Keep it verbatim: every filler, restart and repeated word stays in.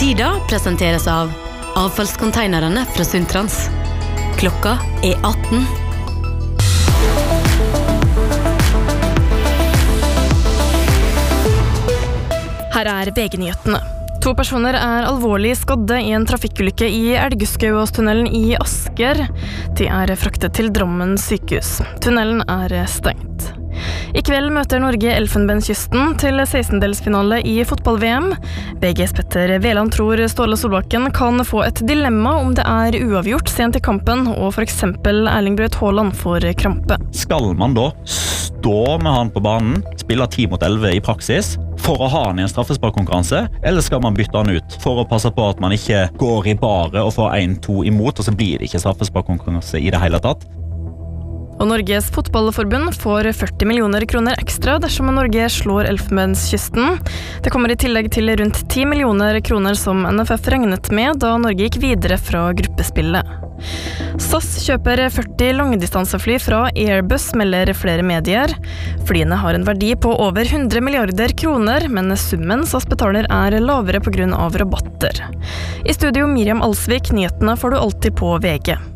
Sida presenteres av avfallskonteinerne fra Sundtrans. Klokka er atten. Her er V G-nyhetene. To personer er alvorlig skadde i en trafikkulykke i Elgeskauåstunnelen i Asker. De er fraktet til Drammen sykehus. Tunnelen er stengt. I kveld møter Norge Elfenbenskysten til sekstendelsfinale i fotball-V M. V G's Petter Veland tror Ståle Solbakken kan få et dilemma om det er uavgjort sent i kampen, og for eksempel Erling Braut Haaland får krampe. Skal man da stå med han på banen, spille ti mot elleve i praksis, for å ha han i en straffesparkkonkurranse, eller skal man bytte han ut for å passe på at man ikke går i bare og får en to imot, og så blir det ikke straffesparkkonkurranse i det hele tatt? Og Norges fotballforbund får førti millioner kroner ekstra dersom Norge slår Elfenbenskysten. Det kommer i tillegg til rundt ti millioner kroner som N F F regnet med da Norge gikk videre fra gruppespillet. S A S kjøper førti langdistansefly fra Airbus, melder flere medier. Flyene har en verdi på over hundre milliarder kroner, men summen S A S betaler er lavere på grunn av rabatter. I studio Miriam Alsvik, nyhetene får du alltid på V G.